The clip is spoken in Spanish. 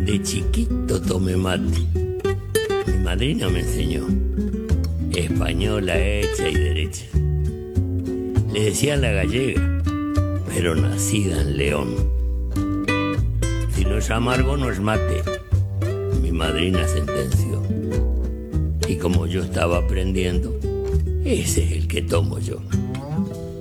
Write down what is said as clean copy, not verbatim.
De chiquito tomé mate. Mi madrina me enseñó. Española hecha y derecha. Le decían la gallega, pero nacida en León. Si no es amargo, no es mate. Mi madrina sentenció. Y como yo estaba aprendiendo, ese es el que tomo yo.